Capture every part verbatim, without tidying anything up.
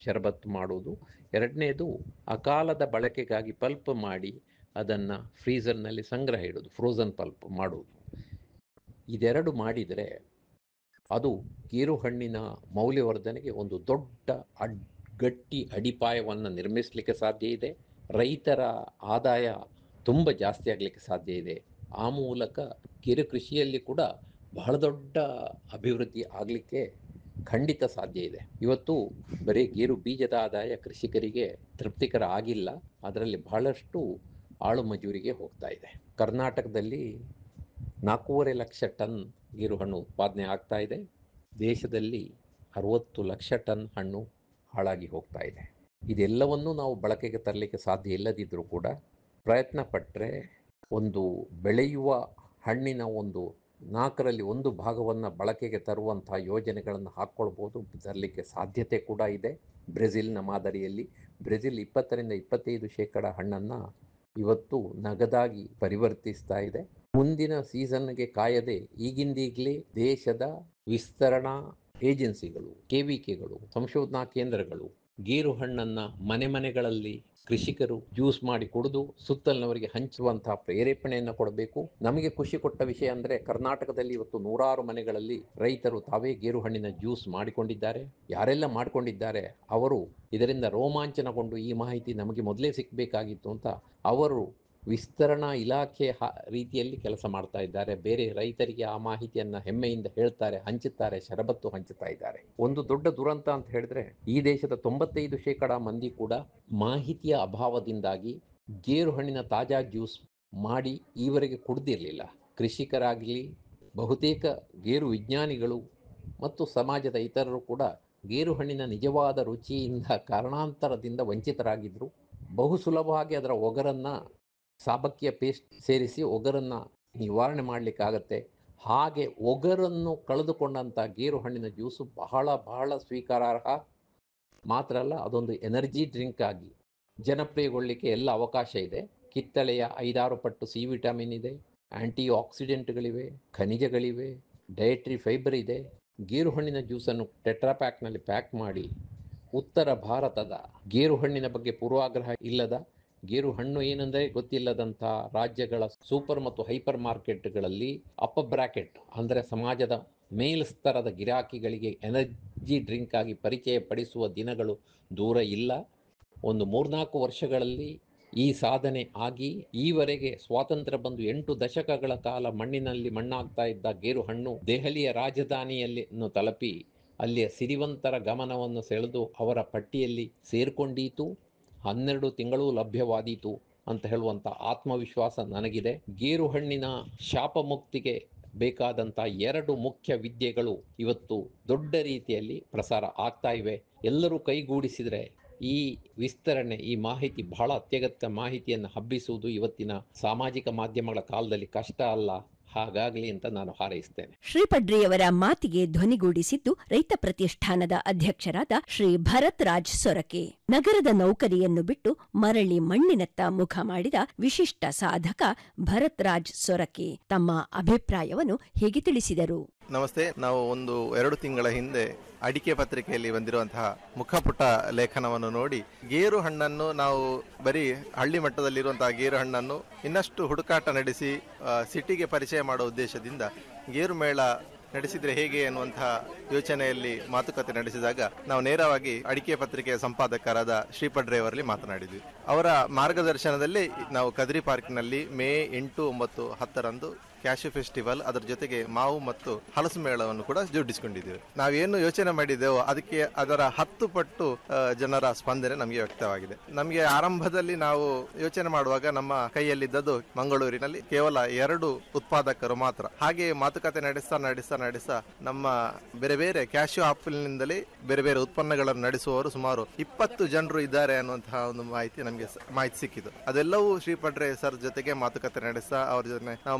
ಶರಬತ್ತು ಮಾಡುವುದು. ಎರಡನೇದು ಅಕಾಲದ ಬಳಕೆಗಾಗಿ ಪಲ್ಪ್ ಮಾಡಿ ಅದನ್ನು ಫ್ರೀಝರ್ನಲ್ಲಿ ಸಂಗ್ರಹ ಇಡೋದು, ಫ್ರೋಝನ್ ಪಲ್ಪ್ ಮಾಡುವುದು. ಇದೆರಡು ಮಾಡಿದರೆ ಅದು ಗೇರು ಹಣ್ಣಿನ ಮೌಲ್ಯವರ್ಧನೆಗೆ ಒಂದು ದೊಡ್ಡ ಅಡ್ ಗಟ್ಟಿ ಅಡಿಪಾಯವನ್ನು ನಿರ್ಮಿಸಲಿಕ್ಕೆ ಸಾಧ್ಯ ಇದೆ. ರೈತರ ಆದಾಯ ತುಂಬ ಜಾಸ್ತಿ ಆಗಲಿಕ್ಕೆ ಸಾಧ್ಯ ಇದೆ. ಆ ಮೂಲಕ ಕಿರು ಕೃಷಿಯಲ್ಲಿ ಕೂಡ ಬಹಳ ದೊಡ್ಡ ಅಭಿವೃದ್ಧಿ ಆಗಲಿಕ್ಕೆ ಖಂಡಿತ ಸಾಧ್ಯ ಇದೆ. ಇವತ್ತು ಬರೀ ಗೇರು ಬೀಜದ ಆದಾಯ ಕೃಷಿಕರಿಗೆ ತೃಪ್ತಿಕರ ಆಗಿಲ್ಲ, ಅದರಲ್ಲಿ ಬಹಳಷ್ಟು ಆಳು ಮಜೂರಿಗೆ ಹೋಗ್ತಾ ಇದೆ. ಕರ್ನಾಟಕದಲ್ಲಿ ನಾಲ್ಕೂವರೆ ಲಕ್ಷ ಟನ್ ಗೇರು ಹಣ್ಣು ಉತ್ಪಾದನೆ ಆಗ್ತಾ ಇದೆ. ದೇಶದಲ್ಲಿ ಅರವತ್ತು ಲಕ್ಷ ಟನ್ ಹಣ್ಣು ಹಾಳಾಗಿ ಹೋಗ್ತಾ ಇದೆ. ಇದೆಲ್ಲವನ್ನೂ ನಾವು ಬಳಕೆಗೆ ತರಲಿಕ್ಕೆ ಸಾಧ್ಯ ಇಲ್ಲದಿದ್ದರೂ ಕೂಡ ಪ್ರಯತ್ನ ಪಟ್ಟರೆ ಒಂದು ಬೆಳೆಯುವ ಹಣ್ಣಿನ ಒಂದು ನಾಲ್ಕರಲ್ಲಿ ಒಂದು ಭಾಗವನ್ನು ಬಳಕೆಗೆ ತರುವಂಥ ಯೋಜನೆಗಳನ್ನು ಹಾಕ್ಕೊಳ್ಬೋದು, ತರಲಿಕ್ಕೆ ಸಾಧ್ಯತೆ ಕೂಡ ಇದೆ. ಬ್ರೆಜಿಲ್ನ ಮಾದರಿಯಲ್ಲಿ ಬ್ರೆಜಿಲ್ ಇಪ್ಪತ್ತರಿಂದ ಇಪ್ಪತ್ತೈದು ಶೇಕಡ ಹಣ್ಣನ್ನು ಇವತ್ತು ನಗದಾಗಿ ಪರಿವರ್ತಿಸ್ತಾ ಇದೆ. ಮುಂದಿನ ಸೀಸನ್ಗೆ ಕಾಯದೆ ಈಗಿಂದೀಗಲೇ ದೇಶದ ವಿಸ್ತರಣಾ ಏಜೆನ್ಸಿಗಳು, ಕೆ ವಿ ಕೆಗಳು, ಸಂಶೋಧನಾ ಕೇಂದ್ರಗಳು ಗೇರು ಹಣ್ಣನ್ನು ಮನೆ ಮನೆಗಳಲ್ಲಿ ಕೃಷಿಕರು ಜ್ಯೂಸ್ ಮಾಡಿ ಕುಡಿದು ಸುತ್ತಲಿನವರಿಗೆ ಹಂಚುವಂತಹ ಪ್ರೇರೇಪಣೆಯನ್ನು ಕೊಡಬೇಕು. ನಮಗೆ ಖುಷಿ ಕೊಟ್ಟ ವಿಷಯ ಅಂದರೆ ಕರ್ನಾಟಕದಲ್ಲಿ ಇವತ್ತು ನೂರಾರು ಮನೆಗಳಲ್ಲಿ ರೈತರು ತಾವೇ ಗೇರು ಹಣ್ಣಿನ ಜ್ಯೂಸ್ ಮಾಡಿಕೊಂಡಿದ್ದಾರೆ. ಯಾರೆಲ್ಲ ಮಾಡಿಕೊಂಡಿದ್ದಾರೆ ಅವರು ಇದರಿಂದ ರೋಮಾಂಚನಗೊಂಡು ಈ ಮಾಹಿತಿ ನಮಗೆ ಮೊದಲೇ ಸಿಕ್ಕಬೇಕಾಗಿತ್ತು ಅಂತ ಅವರು ವಿಸ್ತರಣಾ ಇಲಾಖೆ ರೀತಿಯಲ್ಲಿ ಕೆಲಸ ಮಾಡ್ತಾ ಇದ್ದಾರೆ. ಬೇರೆ ರೈತರಿಗೆ ಆ ಮಾಹಿತಿಯನ್ನು ಹೆಮ್ಮೆಯಿಂದ ಹೇಳ್ತಾರೆ, ಹಂಚುತ್ತಾರೆ, ಶರಬತ್ತು ಹಂಚುತ್ತಾ ಇದ್ದಾರೆ. ಒಂದು ದೊಡ್ಡ ದುರಂತ ಅಂತ ಹೇಳಿದ್ರೆ ಈ ದೇಶದ ತೊಂಬತ್ತೈದು ಶೇಕಡ ಮಂದಿ ಕೂಡ ಮಾಹಿತಿಯ ಅಭಾವದಿಂದಾಗಿ ಗೇರು ಹಣ್ಣಿನ ತಾಜಾ ಜ್ಯೂಸ್ ಮಾಡಿ ಈವರೆಗೆ ಕುಡಿದಿರಲಿಲ್ಲ. ಕೃಷಿಕರಾಗಲಿ ಬಹುತೇಕ ಗೇರು ವಿಜ್ಞಾನಿಗಳು ಮತ್ತು ಸಮಾಜದ ಇತರರು ಕೂಡ ಗೇರು ಹಣ್ಣಿನ ನಿಜವಾದ ರುಚಿಯಿಂದ ಕಾರಣಾಂತರದಿಂದ ವಂಚಿತರಾಗಿದ್ದರು. ಬಹು ಸುಲಭವಾಗಿ ಅದರ ಒಗರನ್ನು ಸಾಬಕ್ಕಿಯ ಪೇಸ್ಟ್ ಸೇರಿಸಿ ಒಗರನ್ನು ನಿವಾರಣೆ ಮಾಡಲಿಕ್ಕಾಗತ್ತೆ. ಹಾಗೆ ಒಗರನ್ನು ಕಳೆದುಕೊಂಡಂಥ ಗೇರು ಹಣ್ಣಿನ ಜ್ಯೂಸು ಬಹಳ ಬಹಳ ಸ್ವೀಕಾರಾರ್ಹ. ಮಾತ್ರ ಅಲ್ಲ, ಅದೊಂದು ಎನರ್ಜಿ ಡ್ರಿಂಕ್ ಆಗಿ ಜನಪ್ರಿಯಗೊಳ್ಳಲಿಕ್ಕೆ ಎಲ್ಲ ಅವಕಾಶ ಇದೆ. ಕಿತ್ತಳೆಯ ಐದಾರು ಪಟ್ಟು ಸಿ ವಿಟಮಿನ್ ಇದೆ, ಆ್ಯಂಟಿ ಆಕ್ಸಿಡೆಂಟ್ಗಳಿವೆ, ಖನಿಜಗಳಿವೆ, ಡಯಟ್ರಿ ಫೈಬರ್ ಇದೆ. ಗೇರು ಹಣ್ಣಿನ ಜ್ಯೂಸನ್ನು ಟೆಟ್ರಾಪ್ಯಾಕ್ನಲ್ಲಿ ಪ್ಯಾಕ್ ಮಾಡಿ ಉತ್ತರ ಭಾರತದ ಗೇರು ಹಣ್ಣಿನ ಬಗ್ಗೆ ಪೂರ್ವಾಗ್ರಹ ಇಲ್ಲದ, ಗೇರು ಹಣ್ಣು ಏನಂದರೆ ಗೊತ್ತಿಲ್ಲದಂಥ ರಾಜ್ಯಗಳ ಸೂಪರ್ ಮತ್ತು ಹೈಪರ್ ಮಾರ್ಕೆಟ್ಗಳಲ್ಲಿ ಅಪ್ಪ ಬ್ರ್ಯಾಕೆಟ್ ಅಂದರೆ ಸಮಾಜದ ಮೇಲ್ಸ್ತರದ ಗಿರಾಕಿಗಳಿಗೆ ಎನರ್ಜಿ ಡ್ರಿಂಕ್ ಆಗಿ ಪರಿಚಯ ಪಡಿಸುವ ದಿನಗಳು ದೂರ ಇಲ್ಲ. ಒಂದು ಮೂರ್ನಾಲ್ಕು ವರ್ಷಗಳಲ್ಲಿ ಈ ಸಾಧನೆ ಆಗಿ ಈವರೆಗೆ ಸ್ವಾತಂತ್ರ್ಯ ಬಂದು ಎಂಟು ದಶಕಗಳ ಕಾಲ ಮಣ್ಣಿನಲ್ಲಿ ಮಣ್ಣಾಗ್ತಾ ಇದ್ದ ಗೇರು ಹಣ್ಣು ದೆಹಲಿಯ ರಾಜಧಾನಿಯಲ್ಲಿ ತಲುಪಿ ಅಲ್ಲಿಯ ಸಿರಿವಂತರ ಗಮನವನ್ನು ಸೆಳೆದು ಅವರ ಪಟ್ಟಿಯಲ್ಲಿ ಸೇರ್ಕೊಂಡೀತು. ಹನ್ನೆರಡು ತಿಂಗಳು ಲಭ್ಯವಾದೀತು ಅಂತ ಹೇಳುವಂಥ ಆತ್ಮವಿಶ್ವಾಸ ನನಗಿದೆ. ಗೇರು ಹಣ್ಣಿನ ಶಾಪ ಮುಕ್ತಿಗೆ ಬೇಕಾದಂಥ ಎರಡು ಮುಖ್ಯ ವಿದ್ಯೆಗಳು ಇವತ್ತು ದೊಡ್ಡ ರೀತಿಯಲ್ಲಿ ಪ್ರಸಾರ ಆಗ್ತಾ ಇವೆ. ಎಲ್ಲರೂ ಕೈಗೂಡಿಸಿದರೆ ಈ ವಿಸ್ತರಣೆ, ಈ ಮಾಹಿತಿ, ಬಹಳ ಅತ್ಯಗತ್ಯ ಮಾಹಿತಿಯನ್ನು ಹಬ್ಬಿಸುವುದು ಇವತ್ತಿನ ಸಾಮಾಜಿಕ ಮಾಧ್ಯಮಗಳ ಕಾಲದಲ್ಲಿ ಕಷ್ಟ ಅಲ್ಲ. ಹಾಗಾಗಲಿ ಅಂತ ನಾನು ಹಾರೈಸ್ತೇನೆ. ಶ್ರೀಪಡ್ರಿಯವರ ಮಾತಿಗೆ ಧ್ವನಿಗೂಡಿಸಿದ್ದು ರೈತ ಪ್ರತಿಷ್ಠಾನದ ಅಧ್ಯಕ್ಷರಾದ ಶ್ರೀ ಭರತ್ ರಾಜ್ ಸೊರಕೆ. ನಗರದ ನೌಕರಿಯನ್ನು ಬಿಟ್ಟು ಮರಳಿ ಮಣ್ಣಿನತ್ತ ಮುಖ ಮಾಡಿದ ವಿಶಿಷ್ಟ ಸಾಧಕ ಭರತ್ ರಾಜ್ ಸೊರಕೆ ತಮ್ಮ ಅಭಿಪ್ರಾಯವನ್ನು ಹೇಗೆ ತಿಳಿಸಿದರು. ನಮಸ್ತೆ. ನಾವು ಒಂದು ಎರಡು ತಿಂಗಳ ಹಿಂದೆ ಅಡಿಕೆ ಪತ್ರಿಕೆಯಲ್ಲಿ ಬಂದಿರುವಂತಹ ಮುಖಪುಟ ಲೇಖನವನ್ನು ನೋಡಿ ಗೇರು ಹಣ್ಣನ್ನು ನಾವು ಬರೀ ಹಳ್ಳಿ ಮಟ್ಟದಲ್ಲಿರುವಂತಹ ಗೇರು ಹಣ್ಣನ್ನು ಇನ್ನಷ್ಟು ಹುಡುಕಾಟ ನಡೆಸಿ ಸಿಟಿಗೆ ಪರಿಚಯ ಮಾಡುವ ಉದ್ದೇಶದಿಂದ ಗೇರು ಮೇಳ ನಡೆಸಿದ್ರೆ ಹೇಗೆ ಅನ್ನುವಂತಹ ಯೋಚನೆಯಲ್ಲಿ ಮಾತುಕತೆ ನಡೆಸಿದಾಗ ನಾವು ನೇರವಾಗಿ ಅಡಿಕೆ ಪತ್ರಿಕೆಯ ಸಂಪಾದಕರಾದ ಶ್ರೀಪಡ್ರೆಯವರಲ್ಲಿ ಮಾತನಾಡಿದ್ವಿ. ಅವರ ಮಾರ್ಗದರ್ಶನದಲ್ಲಿ ನಾವು ಕದ್ರಿ ಪಾರ್ಕ್ನಲ್ಲಿ ಮೇ ಎಂಟು ಒಂಬತ್ತು ಹತ್ತರಂದು ಕ್ಯಾಶ್ಯೂ ಫೆಸ್ಟಿವಲ್, ಅದರ ಜೊತೆಗೆ ಮಾವು ಮತ್ತು ಹಲಸು ಮೇಳವನ್ನು ಕೂಡ ಜೋಡಿಸಿಕೊಂಡಿದ್ದೇವೆ. ನಾವೇನು ಯೋಚನೆ ಮಾಡಿದ್ದೇವೋ ಅದಕ್ಕೆ ಅದರ ಹತ್ತು ಪಟ್ಟು ಜನರ ಸ್ಪಂದನೆ ನಮಗೆ ವ್ಯಕ್ತವಾಗಿದೆ. ನಮಗೆ ಆರಂಭದಲ್ಲಿ ನಾವು ಯೋಚನೆ ಮಾಡುವಾಗ ನಮ್ಮ ಕೈಯಲ್ಲಿದ್ದದ್ದು ಮಂಗಳೂರಿನಲ್ಲಿ ಕೇವಲ ಎರಡು ಉತ್ಪಾದಕರು ಮಾತ್ರ. ಹಾಗೆ ಮಾತುಕತೆ ನಡೆಸ್ತಾ ನಡೆಸ್ತಾ ನಡೆಸ್ತಾ ನಮ್ಮ ಬೇರೆ ಬೇರೆ ಕ್ಯಾಶ್ಯೂ ಆಪಲ್ನಿಂದಲೇ ಬೇರೆ ಬೇರೆ ಉತ್ಪನ್ನಗಳನ್ನು ನಡೆಸುವವರು ಸುಮಾರು ಇಪ್ಪತ್ತು ಜನರು ಇದ್ದಾರೆ ಅನ್ನುವಂತಹ ಒಂದು ಮಾಹಿತಿ ನಮಗೆ ಮಾಹಿತಿ ಸಿಕ್ಕಿತು. ಅದೆಲ್ಲವೂ ಶ್ರೀಪಡ್ರೆ ಸರ್ ಜೊತೆಗೆ ಮಾತುಕತೆ ನಡೆಸ್ತಾ ಅವ್ರ ಜೊತೆ ನಾವು ಮುಖತಃ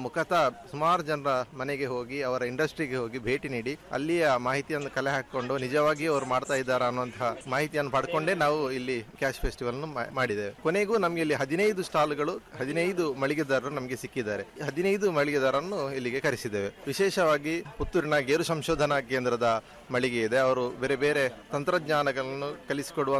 ಸುಮಾರು ಜನರ ಮನೆಗೆ ಹೋಗಿ ಅವರ ಇಂಡಸ್ಟ್ರಿಗೆ ಹೋಗಿ ಭೇಟಿ ನೀಡಿ ಅಲ್ಲಿಯ ಮಾಹಿತಿಯನ್ನು ಕಲೆ ಹಾಕಿಕೊಂಡು ನಿಜವಾಗಿ ಅವರು ಮಾಡ್ತಾ ಇದ್ದಾರೆ ಅನ್ನುವಂತಹ ಮಾಹಿತಿಯನ್ನು ಪಡ್ಕೊಂಡೇ ನಾವು ಇಲ್ಲಿ ಕ್ಯಾಶ್ ಫೆಸ್ಟಿವಲ್ ಮಾಡಿದ್ದೇವೆ. ಕೊನೆಗೂ ನಮಗೆ ಇಲ್ಲಿ ಹದಿನೈದು ಸ್ಟಾಲ್ಗಳು, ಹದಿನೈದು ಮಳಿಗೆದಾರರು ನಮಗೆ ಸಿಕ್ಕಿದ್ದಾರೆ. ಹದಿನೈದು ಮಳಿಗೆದಾರರನ್ನು ಇಲ್ಲಿಗೆ ಕರೆಸಿದ್ದೇವೆ. ವಿಶೇಷವಾಗಿ ಪುತ್ತೂರಿನ ಗೇರು ಸಂಶೋಧನಾ ಕೇಂದ್ರದ ಮಳಿಗೆ ಇದೆ. ಅವರು ಬೇರೆ ಬೇರೆ ತಂತ್ರಜ್ಞಾನಗಳನ್ನು ಕಲಿಸಿಕೊಡುವ